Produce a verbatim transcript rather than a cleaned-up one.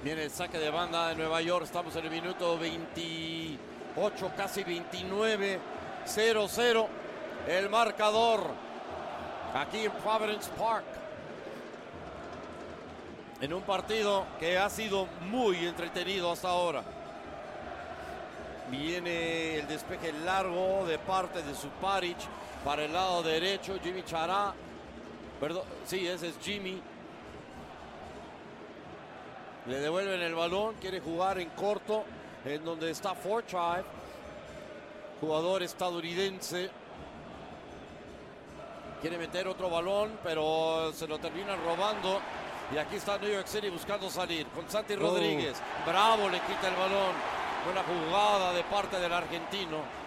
Viene el saque de banda de Nueva York. Estamos en el minuto veintiocho, casi veintinueve. cero cero. El marcador aquí en Providence Park. En un partido que ha sido muy entretenido hasta ahora. Viene el despeje largo de parte de Suparic para el lado derecho. Jimmy Chará. Perdón, sí, ese es Jimmy. Le devuelven el balón. Quiere jugar en corto, en donde está Forsythe, jugador estadounidense. Quiere meter otro balón, pero se lo terminan robando. Y aquí está New York City buscando salir con Santi Rodríguez. Oh. Bravo le quita el balón. Buena jugada de parte del argentino.